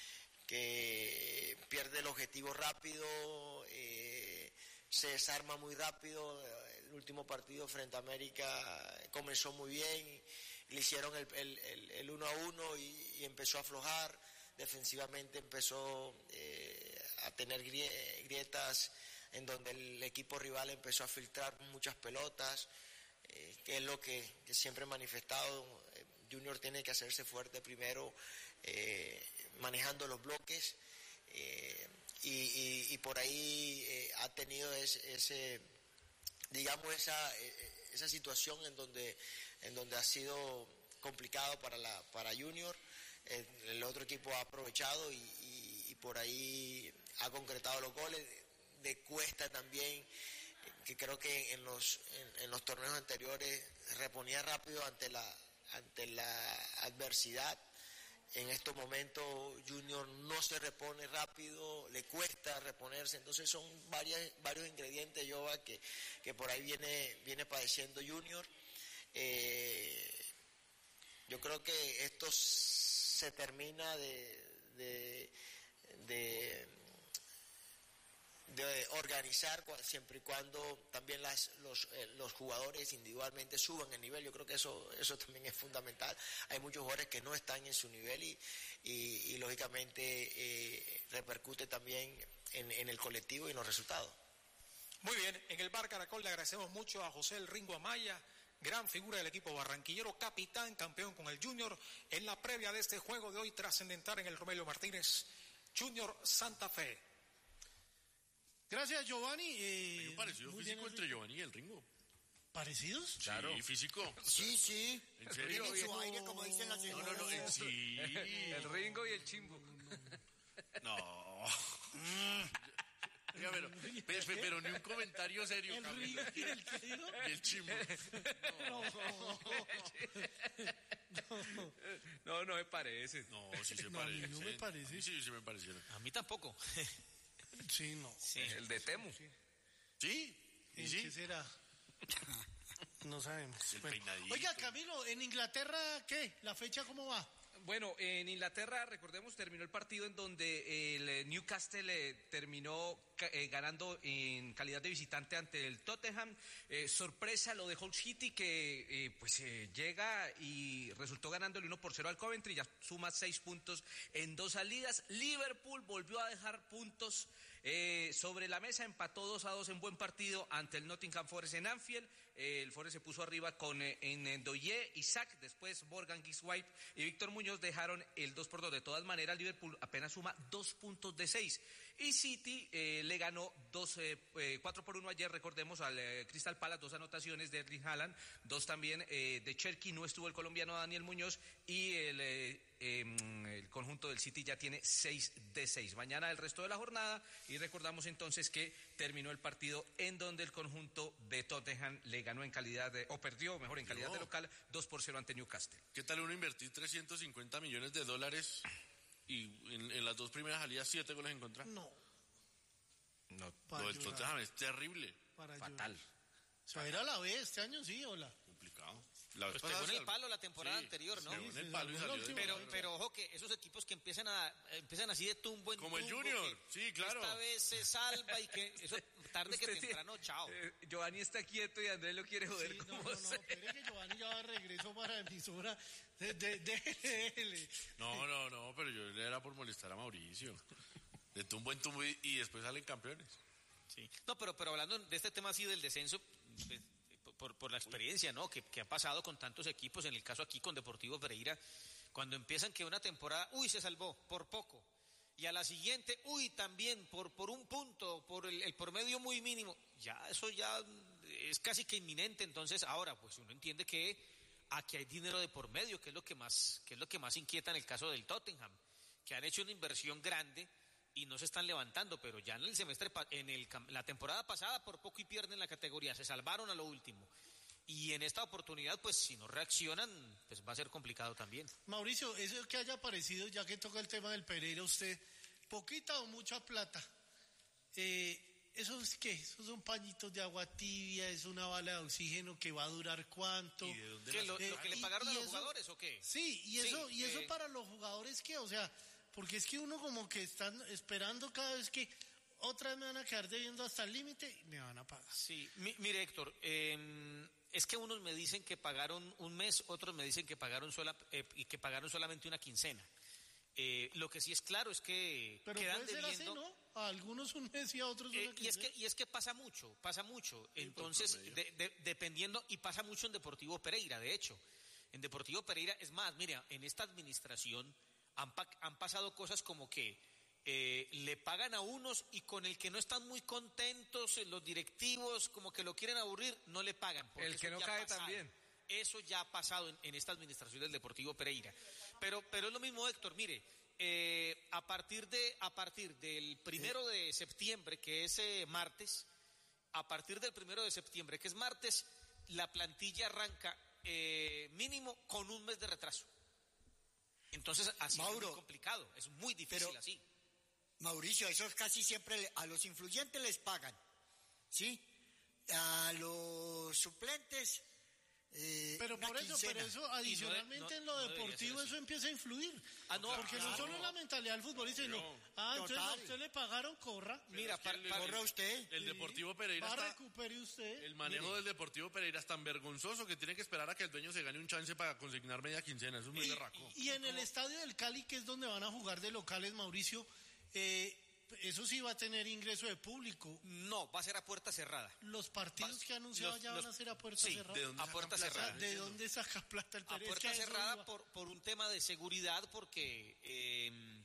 que pierde el objetivo rápido, eh, se desarma muy rápido. El último partido frente a América comenzó muy bien le hicieron el, el, el, el uno a uno y, y empezó a aflojar, defensivamente empezó eh, a tener grietas en donde el equipo rival empezó a filtrar muchas pelotas, eh, que es lo que, que siempre he manifestado. Junior tiene que hacerse fuerte primero, eh, manejando los bloques, eh, y, y, y por ahí eh, ha tenido ese, ese digamos, esa, esa situación en donde, en donde ha sido complicado para, la, para Junior. El, el otro equipo ha aprovechado y, y, y por ahí ha concretado los goles. De Cuesta también, que creo que en los, en, en los torneos anteriores reponía rápido ante la, ante la adversidad. En estos momentos Junior no se repone rápido, le cuesta reponerse, entonces son varias, varios ingredientes, Yoba, que, que por ahí viene, viene padeciendo Junior. Eh, yo creo que esto se termina de, de, de, de organizar siempre y cuando también las, los, eh, los jugadores individualmente suban el nivel. Yo creo que eso, eso también es fundamental. Hay muchos jugadores que no están en su nivel y, y, y lógicamente eh, repercute también en, en el colectivo y en los resultados. Muy bien, en el Bar Caracol le agradecemos mucho a José El Ringo Amaya, gran figura del equipo barranquillero, capitán, campeón con el Junior, en la previa de este juego de hoy trascendental en el Romelio Martínez, Junior Santa Fe. Gracias, Giovanni. Eh, Hay un parecido físico entre Giovanni y el Ringo. ¿Parecidos? Claro. Sí, físico. Sí, sí. ¿En serio? Tienen su aire, como dicen las No, no, no, en sí. El Ringo y el Chimbo. No. Oiga, pero, pero, pero ni un comentario serio, ¿El Camilo. Ringo y el qué digo? Y el Chimbo. No. No, no, no me parece. No, sí se No, a mí parece. no me parece. Sí, sí me parecieron. A mí tampoco. Sí, no. Sí. El de Temu. ¿Sí? ¿Y ¿En sí? qué será? No sabemos. El Bueno. peinadito. Oiga, Camilo, ¿en Inglaterra qué? ¿La fecha cómo va? Bueno, en Inglaterra, recordemos, terminó el partido en donde el eh, Newcastle eh, terminó ca- eh, ganando en calidad de visitante ante el Tottenham. Eh, sorpresa lo de Hull City, que eh, pues eh, llega y resultó ganando el uno por cero al Coventry, ya suma seis puntos en dos salidas. Liverpool volvió a dejar puntos eh, sobre la mesa, empató dos a dos en buen partido ante el Nottingham Forest en Anfield. Eh, el Forest se puso arriba con eh, en Ndoye, Isaac, después Morgan Gibbs-White y Víctor Muñoz dejaron el dos por dos. De todas maneras, Liverpool apenas suma dos puntos de seis. Y City eh, le ganó dos, eh, eh, cuatro por uno ayer, recordemos, al eh, Crystal Palace, dos anotaciones de Erling Haaland, dos también eh, de Cherky, no estuvo el colombiano Daniel Muñoz, y el, eh, eh, el conjunto del City ya tiene seis de seis. Mañana el resto de la jornada, y recordamos entonces que terminó el partido en donde el conjunto de Tottenham le ganó en calidad de, o perdió, mejor, en calidad de local, dos por cero ante Newcastle. ¿Qué tal uno invertir trescientos cincuenta millones de dólares y en, en las dos primeras salidas siete goles en contra? No. No, Para Lo del llorar. Tottenham es terrible. Para fatal. llorar. ¿Se va a ir a la B este año, sí, hola? Complicado. La vez Pues pegó en pasada el palo la temporada anterior, ¿no? Pegó en Sí, el sí, palo y sí, salió sí, de- sí, Pero, sí. pero ojo que esos equipos que empiezan a empiezan así de tumbo en Como el tumbo, Junior, que sí, claro. Esta vez se salva y que eso tarde que Usted temprano, tiene- chao. eh, Giovanni está quieto y Andrés lo quiere joder. Sí, no, como no, no, sea. espere que Giovanni ya va de regreso para emisora. De, de, de, de- No, no, no, pero yo le era por molestar a Mauricio. De tumbo en tumbo y, y después salen campeones. Sí. No, pero, pero hablando de este tema así del descenso, pues, por, por la experiencia, ¿no? Que, que ha pasado con tantos equipos, en el caso aquí con Deportivo Pereira, cuando empiezan que una temporada, uy, se salvó, por poco. Y a la siguiente, uy, también, por, por un punto, por el, el promedio muy mínimo. Ya, eso ya es casi que inminente. Entonces, ahora, pues uno entiende que aquí hay dinero de por medio, que es lo que más, que es lo que más inquieta en el caso del Tottenham, que han hecho una inversión grande y no se están levantando, pero ya en el semestre, pa- en el, cam- la temporada pasada por poco y pierden la categoría, se salvaron a lo último. Y en esta oportunidad, pues si no reaccionan, pues va a ser complicado también. Mauricio, eso que haya aparecido, ya que toca el tema del Pereira, usted, poquita o mucha plata. Eh, ¿Eso es qué? ¿Esos son pañitos de agua tibia? ¿Es una bala de oxígeno que va a durar cuánto? ¿Y de dónde ¿Qué, la lo, Eh, lo que le y- pagaron y a los eso- jugadores o qué? Sí, y eso, Sí, y eso eh, para los jugadores, ¿qué? O sea, porque es que uno como que están esperando cada vez que otra vez me van a quedar debiendo hasta el límite y me van a pagar. Sí, mi, mire Héctor, eh, es que unos me dicen que pagaron un mes, otros me dicen que pagaron sola, eh, y que pagaron solamente una quincena. Eh, lo que sí es claro es que pero quedan puede ser debiendo. así, ¿no? A algunos un mes y a otros una Eh, y es quincena. que y es que pasa mucho, pasa mucho. Sí, Entonces, por promedio. de, de, dependiendo, y pasa mucho en Deportivo Pereira, de hecho. En Deportivo Pereira, es más, mira, en esta administración han, pa- han pasado cosas como que eh, le pagan a unos y con el que no están muy contentos, eh, los directivos como que lo quieren aburrir, no le pagan. porque El que eso no ya ha cae pasado. también. Eso ya ha pasado en, en esta administración del Deportivo Pereira. Pero, pero es lo mismo, Héctor, mire, eh, a partir de, a partir del primero de septiembre, que es eh, martes, a partir del primero de septiembre, que es martes, la plantilla arranca eh, mínimo con un mes de retraso. Entonces, así Mauro, es muy complicado, es muy difícil pero- así. Mauricio, eso casi siempre le- a los influyentes les pagan, ¿sí? A los suplentes, eh, Pero una por eso, quincena. pero eso adicionalmente no- en lo no debería deportivo ser así. eso empieza a influir. Ah, no, porque no claro. solo es la mentalidad del futbolista, sino, ah, entonces a Total. usted le pagaron, corra, Mira, es que par- el- par- Corra usted. El Deportivo Pereira va, está... recupere usted. El manejo del Deportivo Pereira es tan vergonzoso que tiene que esperar a que el dueño se gane un chance para consignar media quincena. Eso es muy Y, berraco. y en el estadio del Cali, que es donde van a jugar de locales, Mauricio, eh, eso sí va a tener ingreso de público. no, va a ser a puerta cerrada. Los partidos Va- que ha anunciado los- ya van los- a ser a puerta sí, cerrada. ¿de dónde a sacan puerta plata? cerrada. ¿De dónde saca plata el A Pérez? Es puerta que eso cerrada iba. por, por un tema de seguridad, porque, eh,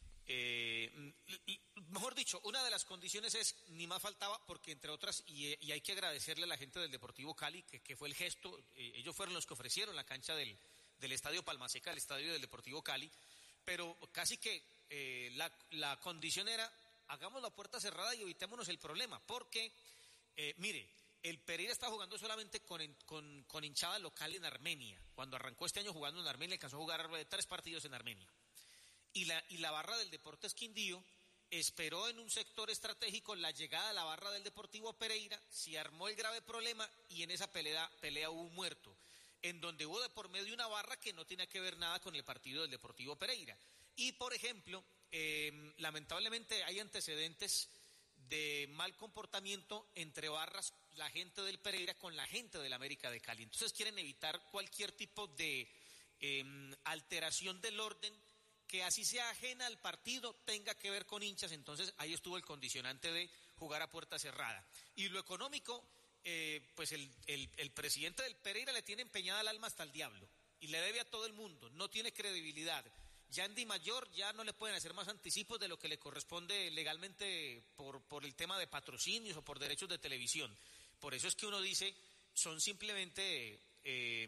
eh, l- l- mejor dicho, una de las condiciones es, ni más faltaba, porque entre otras, y, y hay que agradecerle a la gente del Deportivo Cali, que, que fue el gesto, eh, ellos fueron los que ofrecieron la cancha del, del Estadio Palmaseca, el estadio del Deportivo Cali, pero casi que eh, la, la condición era, hagamos la puerta cerrada y evitémonos el problema, porque, eh, mire, el Pereira está jugando solamente con, con, con hinchada local en Armenia. Cuando arrancó este año jugando en Armenia, alcanzó a jugar eh, tres partidos en Armenia. Y la, y la barra del Deportes Quindío esperó en un sector estratégico la llegada de la barra del Deportivo Pereira, se armó el grave problema y en esa pelea, pelea hubo un muerto, en donde hubo de por medio una barra que no tenía que ver nada con el partido del Deportivo Pereira. Y, por ejemplo, eh, lamentablemente hay antecedentes de mal comportamiento entre barras, la gente del Pereira con la gente del América de Cali. Entonces quieren evitar cualquier tipo de eh, alteración del orden que así sea ajena al partido, tenga que ver con hinchas. Entonces ahí estuvo el condicionante de jugar a puerta cerrada. Y lo económico, eh, pues el, el, el presidente del Pereira le tiene empeñada el alma hasta el diablo y le debe a todo el mundo, no tiene credibilidad. Ya en Di Mayor ya no le pueden hacer más anticipos de lo que le corresponde legalmente por, por el tema de patrocinios o por derechos de televisión. Por eso es que uno dice, son simplemente, eh,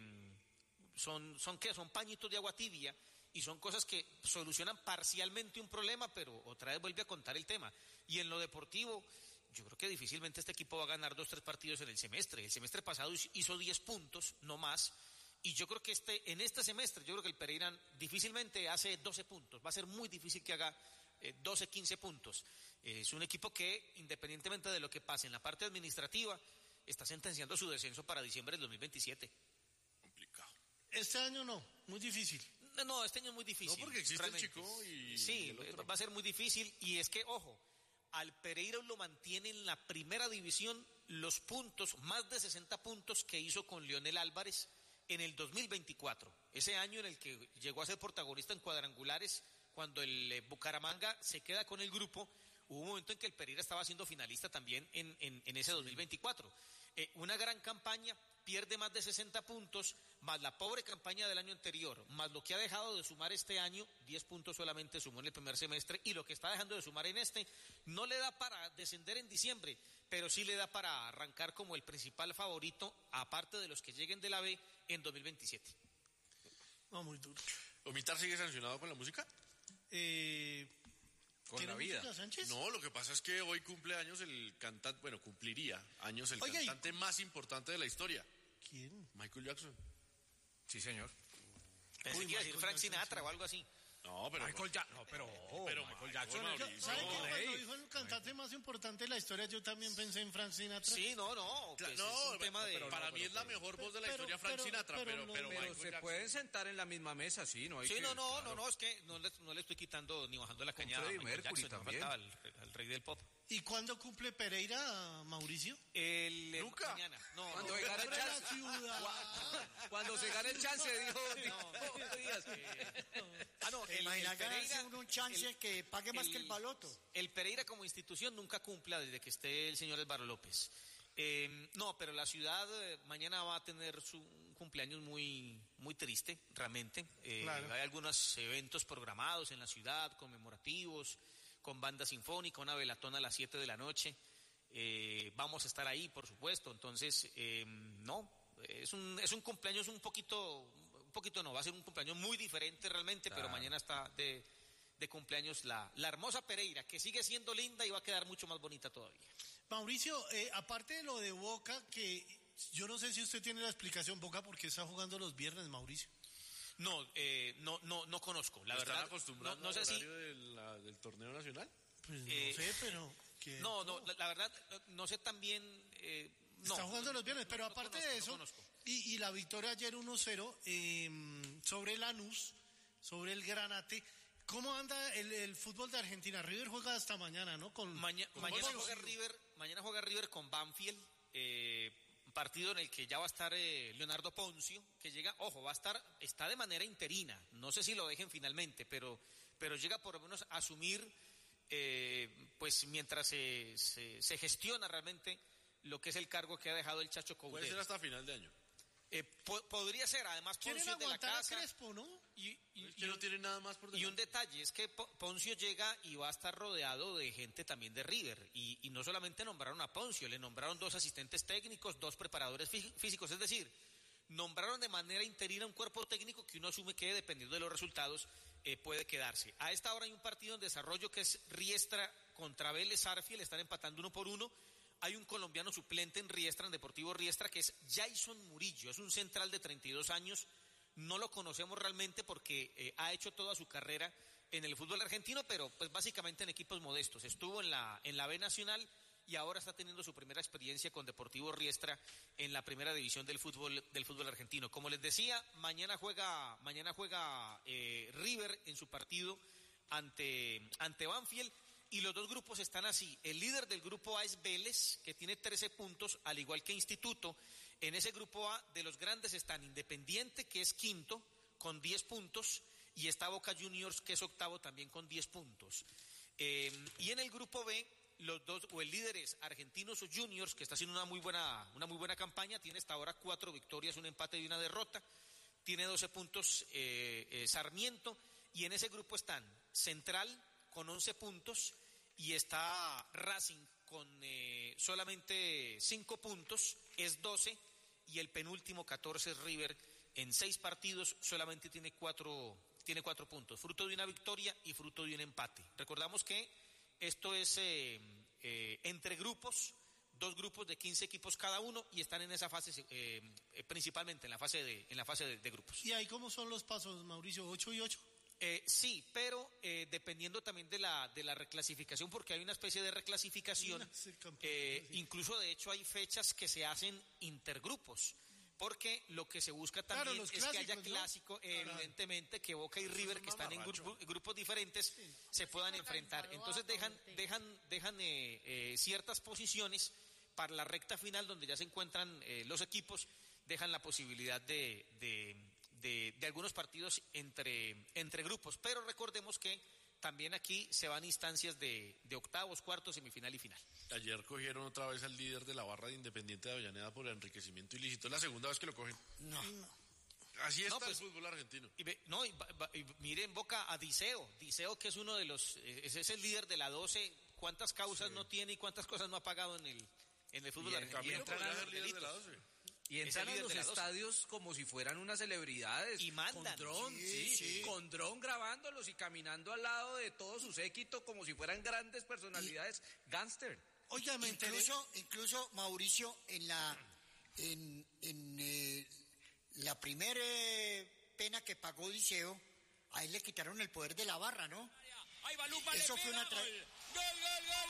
son, son ¿qué? Son pañitos de agua tibia y son cosas que solucionan parcialmente un problema, pero otra vez vuelve a contar el tema. Y en lo deportivo, yo creo que difícilmente este equipo va a ganar dos, tres partidos en el semestre. El semestre pasado hizo diez puntos, no más. Y yo creo que este, en este semestre, yo creo que el Pereira difícilmente hace doce puntos. Va a ser muy difícil que haga eh, doce, quince puntos. Eh, es un equipo que, independientemente de lo que pase en la parte administrativa, está sentenciando su descenso para diciembre del dos mil veintisiete. Complicado. Este año no, muy difícil. No, no, este año es muy difícil. No, porque existe realmente. el Chico y Sí, y el otro. va a ser muy difícil. Y es que, ojo, al Pereira lo mantiene en la primera división los puntos, más de sesenta puntos que hizo con Leonel Álvarez en el dos mil veinticuatro, ese año en el que llegó a ser protagonista en cuadrangulares, cuando el eh, Bucaramanga se queda con el grupo. Hubo un momento en que el Pereira estaba siendo finalista también en, en, en ese dos mil veinticuatro. Eh, una gran campaña, pierde más de sesenta puntos, más la pobre campaña del año anterior, más lo que ha dejado de sumar este año, diez puntos solamente sumó en el primer semestre, y lo que está dejando de sumar en este, no le da para descender en diciembre, pero sí le da para arrancar como el principal favorito, aparte de los que lleguen de la B, en dos mil veintisiete. No, muy duro. ¿Omitar sigue sancionado con la música? Eh, Con ¿tiene la vida. música, Sánchez? No, lo que pasa es que hoy cumple años el cantante, bueno, cumpliría años el Oiga, y- cantante más importante de la historia, ¿Quién? Michael Jackson. Sí, señor. Pensé Uy, que iba a decir Michael Frank Jackson, Sinatra sí. o algo así. No, pero Michael Jackson. No, pero, pero Michael Jackson. Mauricio, es- ¿Sabe que no, cuando hey. dijo el cantante más importante de la historia, yo también pensé en Frank Sinatra? Sí, no, no, Cla- pues no, es un tema de... pero para no, mí pero- es la mejor voz de la pero- historia Frank pero- Sinatra, pero pero, no- pero, pero Michael Pero se Jackson- pueden sentar en la misma mesa, sí, no hay Sí, que- no, no, claro. no, no, es que no le, no le estoy quitando ni bajando la cañada a Freddie Michael Mercury Jackson, no también. faltaba al, al rey del pop. ¿Y cuándo cumple Pereira, Mauricio? El, el Nunca. mañana. No, Cuando no, se gane el Hombre, la chance. ciudad. Cuando se gane el chance, dijo. no, dijo Díaz. Ah, no, ¿Te el, imaginas el ganarse Pereira, uno un chance el- que pague más el- que el baloto? El Pereira como institución nunca cumpla desde que esté el señor Álvaro López. Eh, no, pero la ciudad eh, mañana va a tener su un cumpleaños muy, muy triste, realmente. Eh, Claro. Hay algunos eventos programados en la ciudad, conmemorativos, con banda sinfónica, una velatón a las siete de la noche. Eh, vamos a estar ahí, por supuesto. Entonces, eh, no, es un, es un cumpleaños un poquito, un poquito no, va a ser un cumpleaños muy diferente realmente, pero Claro. mañana está de, de cumpleaños la, la hermosa Pereira, que sigue siendo linda y va a quedar mucho más bonita todavía. Mauricio, eh, aparte de lo de Boca, que yo no sé si usted tiene la explicación, Boca, porque está jugando los viernes, Mauricio. No, eh, no, no, no conozco, la ¿Están verdad. acostumbrados no, no sé al si, horario de la- del torneo nacional? Pues Eh, no sé, pero... que- no, no, la, la verdad, no, no sé también. Eh, no, Está jugando los viernes, pero no aparte conozco, de no eso, conozco. y, y la victoria ayer uno cero eh, sobre Lanús, sobre el Granate. ¿Cómo anda el, el fútbol de Argentina? River juega hasta mañana, ¿no? Con, Maña- con mañana Poncio. juega River, mañana juega River con Banfield, eh, partido en el que ya va a estar eh, Leonardo Poncio, que llega, ojo, va a estar, está de manera interina, no sé si lo dejen finalmente, pero, pero llega por lo menos a asumir, eh, pues mientras se, se, se gestiona realmente lo que es el cargo que ha dejado el Chacho Puede Coudet. ser hasta final de año. Eh, po- podría ser, además Quieren Poncio es de la aguantar a casa. Crespo, ¿no? Y, y- Es y que no un- tiene nada más por y un delante. detalle es que Po- Poncio llega y va a estar rodeado de gente también de River. Y, y no solamente nombraron a Poncio, le nombraron dos asistentes técnicos, dos preparadores fí- físicos. Es decir, nombraron de manera interina un cuerpo técnico que uno asume que, dependiendo de los resultados, eh, puede quedarse. A esta hora hay un partido en desarrollo que es Riestra contra Vélez Arfiel, están empatando uno por uno. Hay un colombiano suplente en Riestra, en Deportivo Riestra, que es Jason Murillo, es un central de treinta y dos años. No lo conocemos realmente porque eh, ha hecho toda su carrera en el fútbol argentino, pero pues básicamente en equipos modestos. Estuvo en la, en la B Nacional y ahora está teniendo su primera experiencia con Deportivo Riestra en la primera división del fútbol, del fútbol argentino. Como les decía, mañana juega, mañana juega eh, River en su partido ante, ante Banfield. Y los dos grupos están así. El líder del grupo A es Vélez, que tiene trece puntos, al igual que Instituto. En ese grupo A de los grandes están Independiente, que es quinto, con diez puntos, y está Boca Juniors, que es octavo, también con diez puntos. Eh, y en el grupo B, los dos, o el líder es Argentinos Juniors, que está haciendo una muy buena, una muy buena campaña, tiene hasta ahora cuatro victorias, un empate y una derrota. Tiene doce puntos eh, eh, Sarmiento, y en ese grupo están Central con once puntos, y está Racing con eh, solamente cinco puntos, es doce, y el penúltimo catorce es River, en seis partidos solamente tiene cuatro, tiene cuatro puntos, fruto de una victoria y fruto de un empate. Recordamos que esto es eh, eh, entre grupos, dos grupos de quince equipos cada uno, y están en esa fase, eh, eh, principalmente en la fase de, en la fase de, de grupos. ¿Y ahí cómo son los pasos, Mauricio? ¿Ocho y ocho? Eh, sí, pero eh, dependiendo también de la, de la reclasificación, porque hay una especie de reclasificación, Sí, campeón, eh, sí. incluso de hecho hay fechas que se hacen intergrupos, porque lo que se busca Claro, también los es que haya clásicos, ¿no? clásico, eh, Claro. evidentemente, que Boca y River, que están en mamarracho. grupo- grupos diferentes, se puedan enfrentar. Entonces dejan, dejan, dejan eh, eh, ciertas posiciones para la recta final, donde ya se encuentran eh, los equipos, dejan la posibilidad de... de De, de algunos partidos entre, entre grupos, pero recordemos que también aquí se van instancias de, de octavos, cuartos, semifinal y final. Ayer cogieron otra vez al líder de la barra de Independiente de Avellaneda por enriquecimiento ilícito. Es la segunda vez que lo cogen. No. Así está No, pues, el fútbol argentino. Y ve- no, y, va- va- y miren Boca a Diceo, Diceo que es uno de los, eh, ese es el líder de la doce, cuántas causas no tiene y cuántas cosas no ha pagado en el, en el fútbol Y en- argentino. y entran por a los ser líder de la delitos. doce. Y Es entran el a líder los de la doce. estadios como si fueran unas celebridades. Y mandan. Con dron, Sí, sí, sí. con dron grabándolos y caminando al lado de todo su séquito como si fueran grandes personalidades gángster. Oiga, me enteré. Incluso, incluso Mauricio, en la en, en eh, la primera eh, pena que pagó Diceo, a él le quitaron el poder de la barra, ¿no? Ahí va Lupa, Eso le fue pega, una tra- gol. Gol, gol, gol,